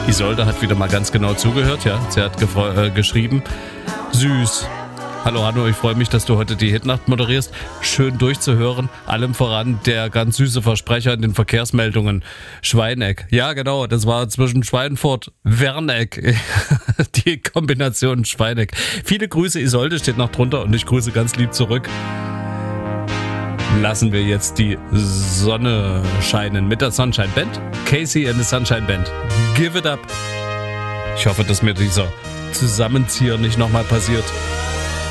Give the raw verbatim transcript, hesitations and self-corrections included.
Isolde hat wieder mal ganz genau zugehört, ja. Sie hat gefre- äh, geschrieben, süß. Hallo Hanno, ich freue mich, dass du heute die Hitnacht moderierst. Schön durchzuhören. Allem voran der ganz süße Versprecher in den Verkehrsmeldungen. Schweineck. Ja, genau, das war zwischen Schweinfurt, Werneck. Die Kombination Schweineck. Viele Grüße, Isolde steht noch drunter und ich grüße ganz lieb zurück. Lassen wir jetzt die Sonne scheinen mit der Sunshine Band. Casey and the Sunshine Band. Give it up. Ich hoffe, dass mir dieser Zusammenzieher nicht nochmal passiert.